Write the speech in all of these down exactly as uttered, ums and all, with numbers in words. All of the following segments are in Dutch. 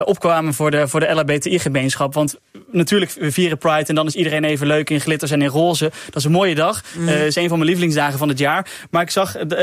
opkwamen voor de, voor de L H B T I-gemeenschap. Want natuurlijk, we vieren Pride en dan is iedereen even leuk in glitters en in roze. Dat is een mooie dag. Mm. Uh, is een van mijn lievelingsdagen van het jaar. Maar ik zag, uh,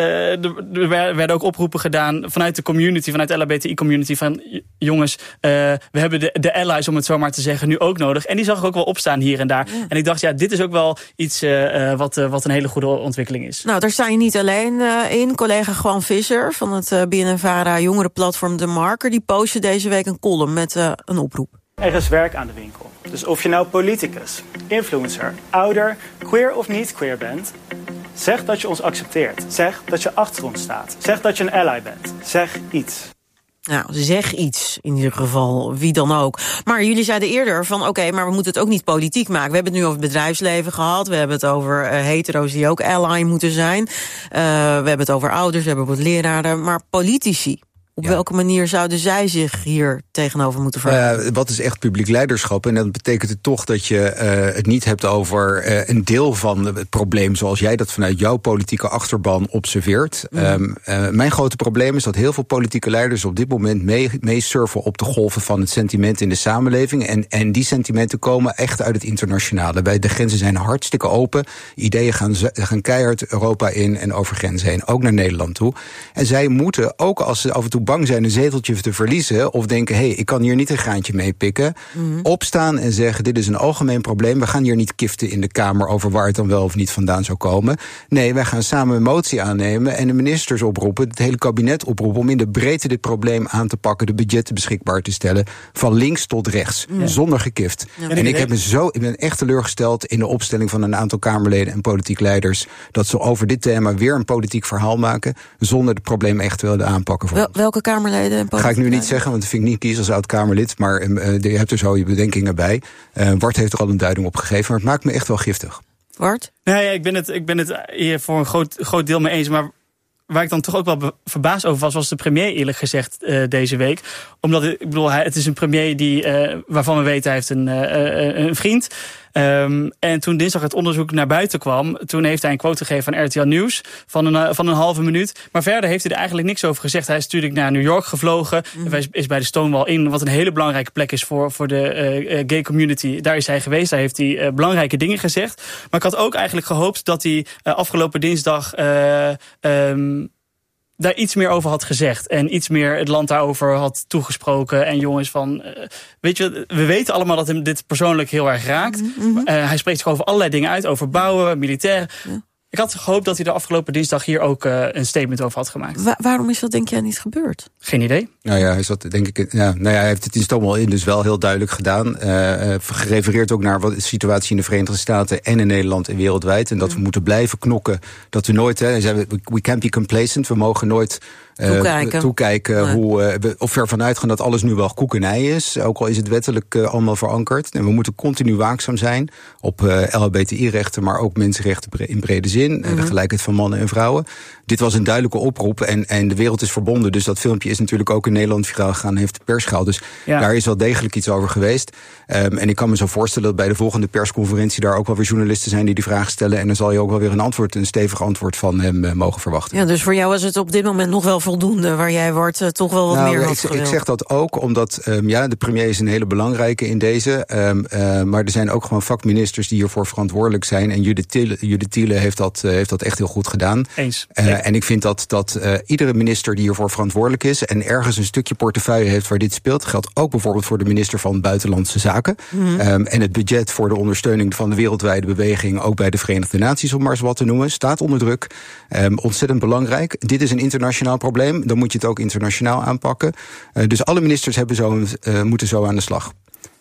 er werden ook oproepen gedaan vanuit de community, vanuit de L H B T I-community, van jongens, uh, we hebben de, de allies, om het zo maar te zeggen, nu ook nodig. En die zag ik ook wel opstaan hier en daar. Mm. En ik dacht, ja, dit is ook wel iets uh, wat, uh, wat een hele goede ontwikkeling is. Nou, daar sta je niet alleen uh, in. Collega Juan Visser van het uh, B N N Vara jongerenplatform De Marker, die postje deze week een column met uh, een oproep. Er is werk aan de winkel. Dus of je nou politicus, influencer, ouder, queer of niet queer bent, zeg dat je ons accepteert. Zeg dat je achter ons staat. Zeg dat je een ally bent. Zeg iets. Nou, zeg iets, in ieder geval, wie dan ook. Maar jullie zeiden eerder van, oké, okay, maar we moeten het ook niet politiek maken. We hebben het nu over het bedrijfsleven gehad. We hebben het over uh, hetero's die ook ally moeten zijn. Uh, we hebben het over ouders, we hebben het over leraren. Maar politici, op ja. welke manier zouden zij zich hier tegenover moeten verhouden? Uh, wat is echt publiek leiderschap? En dat betekent het toch dat je uh, het niet hebt over uh, een deel van het probleem, zoals jij dat vanuit jouw politieke achterban observeert. Mm. Um, uh, mijn grote probleem is dat heel veel politieke leiders op dit moment mee, mee surfen op de golven van het sentiment in de samenleving. En, en die sentimenten komen echt uit het internationale. Bij de grenzen zijn hartstikke open. Ideeën gaan, gaan keihard Europa in en over grenzen heen. Ook naar Nederland toe. En zij moeten, ook als ze af en toe bang zijn een zeteltje te verliezen, of denken, hé, hey, ik kan hier niet een graantje mee pikken, mm-hmm. opstaan en zeggen, dit is een algemeen probleem, we gaan hier niet kiften in de Kamer over waar het dan wel of niet vandaan zou komen. Nee, wij gaan samen een motie aannemen en de ministers oproepen, het hele kabinet oproepen, om in de breedte dit probleem aan te pakken, de budgetten beschikbaar te stellen, van links tot rechts, ja. zonder gekift. Ja. En ik, heb me zo, ik ben echt teleurgesteld in de opstelling van een aantal Kamerleden en politiek leiders, dat ze over dit thema weer een politiek verhaal maken, zonder het probleem echt willen aanpakken. Voor Wel, welke Kamerleden? En ga ik nu niet zeggen, want dat vind ik niet kies als oud-Kamerlid, maar uh, je hebt er zo je bedenkingen bij. Uh, Wart heeft er al een duiding op gegeven, maar het maakt me echt wel giftig. Wart? Nee, ja, ik ben het, ik ben het hier voor een groot, groot deel mee eens, maar waar ik dan toch ook wel be- verbaasd over was, was de premier eerlijk gezegd uh, deze week. Omdat, ik bedoel, hij, het is een premier die, uh, waarvan we weten, hij heeft een, uh, een vriend. Um, en toen dinsdag het onderzoek naar buiten kwam, toen heeft hij een quote gegeven aan R T L Nieuws van een, uh, van een halve minuut. Maar verder heeft hij er eigenlijk niks over gezegd. Hij is natuurlijk naar New York gevlogen. Mm. Hij is bij de Stonewall Inn, wat een hele belangrijke plek is voor, voor de uh, gay community. Daar is hij geweest, daar heeft hij uh, belangrijke dingen gezegd. Maar ik had ook eigenlijk gehoopt dat hij uh, afgelopen dinsdag Uh, um, daar iets meer over had gezegd. En iets meer het land daarover had toegesproken. En jongens van, uh, weet je, we weten allemaal dat hem dit persoonlijk heel erg raakt. Mm-hmm. Uh, hij spreekt zich over allerlei dingen uit. Over bouwen, militair. Ja. Ik had gehoopt dat hij de afgelopen dinsdag hier ook uh, een statement over had gemaakt. Wa- waarom is dat, denk jij, niet gebeurd? Geen idee. Nou ja, hij zat, denk ik, ja, nou ja, hij heeft het in Stonewall Inn dus wel heel duidelijk gedaan. Uh, uh, gerefereerd ook naar wat de situatie in de Verenigde Staten en in Nederland en wereldwijd. En dat mm. we moeten blijven knokken. Dat we nooit, hè, hij zei, we can't be complacent. We mogen nooit Uh, toekijken, toekijken nee. hoe uh, we of ver vanuit gaan dat alles nu wel koekenij is. Ook al is het wettelijk uh, allemaal verankerd. En we moeten continu waakzaam zijn op uh, L H B T I-rechten, maar ook mensenrechten in brede zin. Mm-hmm. Uh, de gelijkheid van mannen en vrouwen. Dit was een duidelijke oproep en, en de wereld is verbonden. Dus dat filmpje is natuurlijk ook in Nederland viraal gegaan en heeft de pers gehaald. Dus ja. daar is wel degelijk iets over geweest. Um, en ik kan me zo voorstellen dat bij de volgende persconferentie daar ook wel weer journalisten zijn die die vraag stellen. En dan zal je ook wel weer een antwoord, een stevig antwoord van hem uh, mogen verwachten. Ja, dus voor jou is het op dit moment nog wel voldoende, waar jij wordt uh, toch wel wat nou, meer had ik, gewild. Ik zeg dat ook omdat, um, ja, de premier is een hele belangrijke in deze. Um, uh, maar er zijn ook gewoon vakministers die hiervoor verantwoordelijk zijn. En Judith Thiele, Judith Thiele heeft, dat, uh, heeft dat echt heel goed gedaan. Eens. Uh, en ik vind dat, dat uh, iedere minister die hiervoor verantwoordelijk is en ergens een stukje portefeuille heeft waar dit speelt, geldt ook bijvoorbeeld voor de minister van Buitenlandse Zaken. Mm-hmm. Um, en het budget voor de ondersteuning van de wereldwijde beweging, ook bij de Verenigde Naties, om maar eens wat te noemen, staat onder druk. Um, ontzettend belangrijk. Dit is een internationaal probleem. Dan moet je het ook internationaal aanpakken. Uh, dus alle ministers hebben zo, uh, moeten zo aan de slag.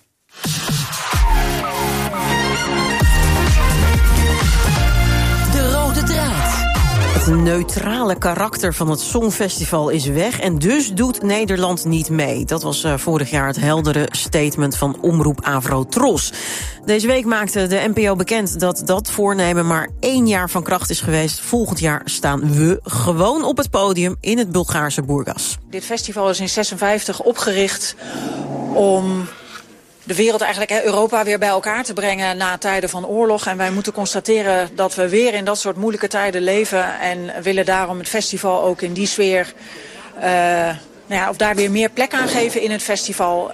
De rode draad. Het neutrale karakter van het Songfestival is weg en dus doet Nederland niet mee. Dat was uh, vorig jaar het heldere statement van Omroep Avro-Tros. Deze week maakte de N P O bekend dat dat voornemen maar één jaar van kracht is geweest. Volgend jaar staan we gewoon op het podium in het Bulgaarse Burgas. Dit festival is in zesenvijftig opgericht om de wereld, eigenlijk Europa, weer bij elkaar te brengen na tijden van oorlog. En wij moeten constateren dat we weer in dat soort moeilijke tijden leven en willen daarom het festival ook in die sfeer, Uh, nou ja, of daar weer meer plek aan geven in het festival.